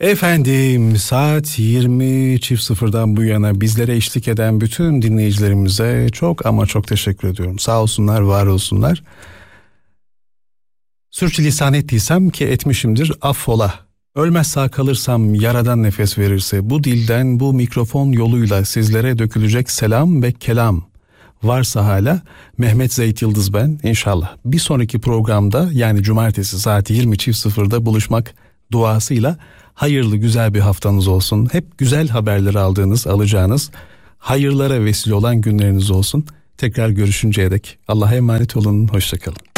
Efendim, saat 20.00'dan bu yana bizlere eşlik eden bütün dinleyicilerimize çok ama çok teşekkür ediyorum. Sağ olsunlar, var olsunlar. Sürçülisan ettiysem ki etmişimdir, affola. Ölmez sağ kalırsam yaradan nefes verirse bu dilden, bu mikrofon yoluyla sizlere dökülecek selam ve kelam varsa hala Mehmet Zeyt Yıldız ben. İnşallah bir sonraki programda, yani cumartesi saat 20.00'da buluşmak duasıyla hayırlı güzel bir haftanız olsun. Hep güzel haberleri alacağınız, hayırlara vesile olan günleriniz olsun. Tekrar görüşünceye dek Allah'a emanet olun, hoşça kalın.